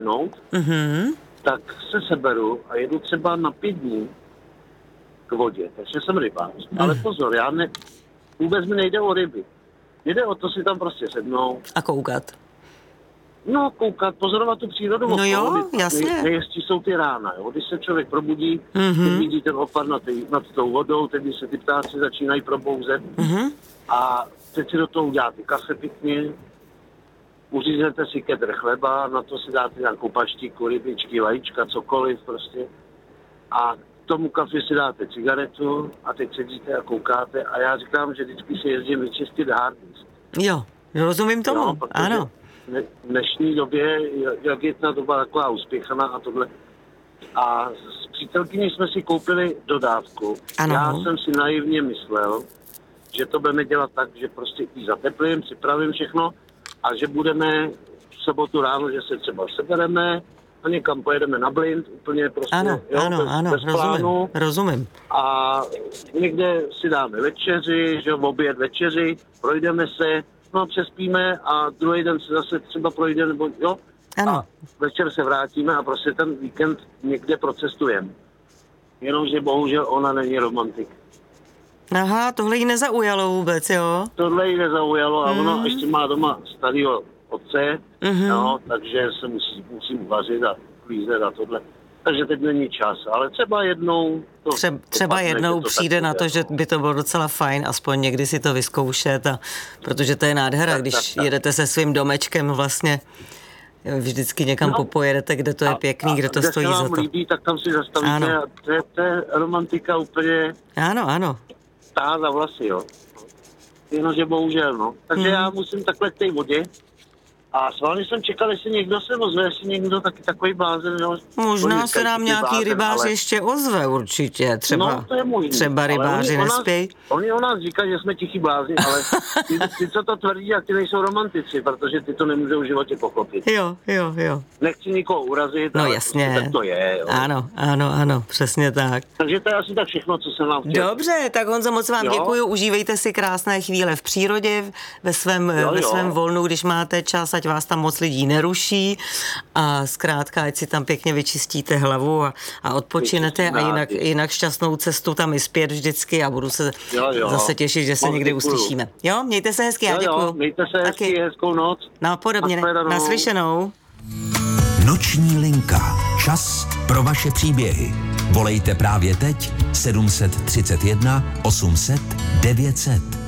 tak se seberu a jedu třeba na 5 dní k vodě. Takže jsem rybář. Ale pozor, vůbec mi nejde o ryby. Jde o to si tam prostě sednout. A koukat. No, koukat, pozorovat tu přírodu. No jo, jasně. Nejistí jsou ty rána, jo. Když se člověk probudí, vidí ten opad nad tou vodou, teď se ty ptáci začínají probouzet. A teď si do toho uděláte kafe pěkně, uříznete si kedr chleba, na to si dáte nějakou paštiku, rybičky, vajíčka, cokoliv prostě. A k tomu kafe si dáte cigaretu a teď sedíte a koukáte. A já říkám, že vždycky si jezdím vyčistit hard disk. Jo, rozumím tomu, jo, ano. V dnešní době, jak je ta doba taková uspěchaná a tohle. A s přítelkyní jsme si koupili dodávku. Ano. Já jsem si naivně myslel, že to budeme dělat tak, že prostě i zateplím, připravím všechno a že budeme v sobotu ráno, že se třeba sebereme a někam pojedeme na blind, úplně prostě bez plánu. Rozumím. A někde si dáme večeři, že v oběd večeři, projdeme se, no přespíme a druhý den se zase třeba projde, nebo jo. Ano. A večer se vrátíme a prostě ten víkend někde procestujeme. Jenomže bohužel ona není romantik. Aha, tohle jí nezaujalo vůbec, jo? Tohle jí nezaujalo a ona ještě má doma starýho otce, no, takže se musím vařit a klízet a tohle. Takže teď není čas, ale třeba jednou... Třeba jednou přijde na to, že by to bylo docela fajn, aspoň někdy si to vyzkoušet, protože to je nádhera, když jedete se svým domečkem vlastně, vždycky někam popojedete, kde to je pěkný, kde to stojí za to. Kde se vám líbí, tak tam si zastavíte a to je romantika úplně... Ano. Tahá za vlasy, jo. Jenomže bohužel, no. Takže já musím takhle k té vodě. A schválně jsem čekal, jestli někdo se ozve, jestli někdo taky takový blázen, jo. Možná se nám nějaký rybář ještě ozve určitě, třeba, no, to je možný, třeba rybáři nespějí. Oni o nás říkají, že jsme tichý blázni, ale ty, co to tvrdí, a ty nejsou romantici, protože ty to nemůžou v životě pochopit. Jo. Nechci nikoho urazit, no ale jasně. Tak to je, jo. Ano, přesně tak. Takže to je asi tak všechno, co jsem vám chtěl. Dobře, tak Honzo, moc vám děkuju, užívejte si krásné chvíle v přírodě, ve svém volnu, když máte čas, ať vás tam moc lidí neruší a zkrátka, ať si tam pěkně vyčistíte hlavu a odpočinete a jinak šťastnou cestu tam i zpět vždycky a budu se zase těšit, že se někdy uslyšíme. Jo, mějte se hezky, já děkuju. Mějte se hezky, hezkou noc. No, podobně, naslyšenou. Noční linka. Čas pro vaše příběhy. Volejte právě teď 731 800 900.